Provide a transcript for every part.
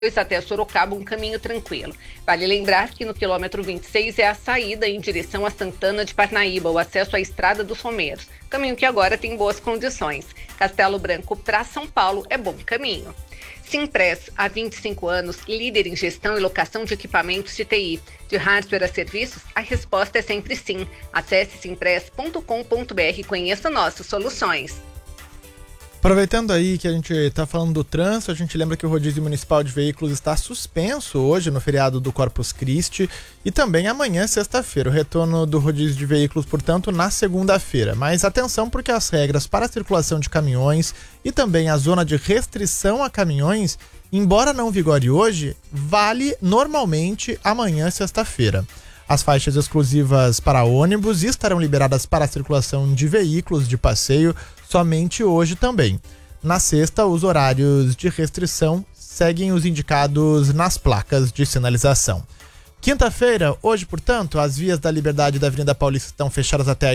até Sorocaba um caminho tranquilo. Vale lembrar que no quilômetro 26 é a saída em direção a Santana de Parnaíba, o acesso à Estrada dos Romeiros, caminho que agora tem boas condições. Castelo Branco para São Paulo é bom caminho. Simpress, há 25 anos, líder em gestão e locação de equipamentos de TI. De hardware a serviços, a resposta é sempre sim. Acesse simpress.com.br e conheça nossas soluções. Aproveitando aí que a gente está falando do trânsito, a gente lembra que o rodízio municipal de veículos está suspenso hoje no feriado do Corpus Christi e também amanhã, sexta-feira. O retorno do rodízio de veículos, portanto, na segunda-feira. Mas atenção, porque as regras para a circulação de caminhões e também a zona de restrição a caminhões, embora não vigore hoje, vale normalmente amanhã, sexta-feira. As faixas exclusivas para ônibus estarão liberadas para a circulação de veículos de passeio somente hoje também. Na sexta, os horários de restrição seguem os indicados nas placas de sinalização. Quinta-feira, hoje, portanto, as vias da Liberdade da Avenida Paulista estão fechadas até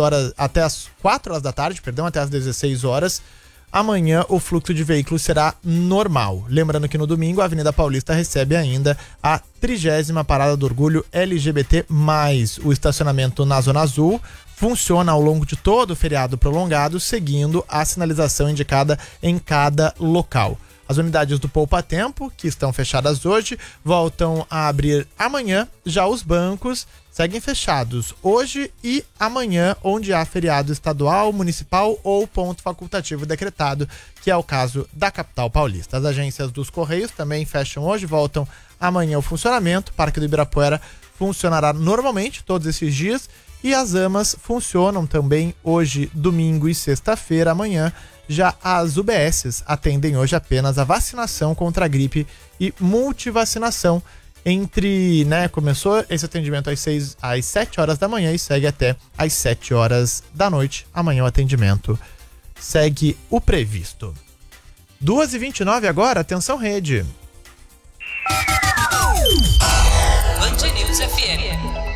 as 4 horas da tarde, até as 16 horas. Amanhã o fluxo de veículos será normal. Lembrando que no domingo a Avenida Paulista recebe ainda a 30ª Parada do Orgulho LGBT+. O estacionamento na Zona Azul funciona ao longo de todo o feriado prolongado, seguindo a sinalização indicada em cada local. As unidades do Poupa Tempo, que estão fechadas hoje, voltam a abrir amanhã. Já os bancos seguem fechados hoje e amanhã, onde há feriado estadual, municipal ou ponto facultativo decretado, que é o caso da capital paulista. As agências dos Correios também fecham hoje, voltam amanhã ao funcionamento. O Parque do Ibirapuera funcionará normalmente todos esses dias e as AMAs funcionam também hoje, domingo e sexta-feira. Amanhã já as UBSs atendem hoje apenas a vacinação contra a gripe e multivacinação. Começou esse atendimento às 7 horas da manhã e segue até às 7 horas da noite. Amanhã o atendimento segue o previsto. 2h29 agora, atenção rede. Band News FM.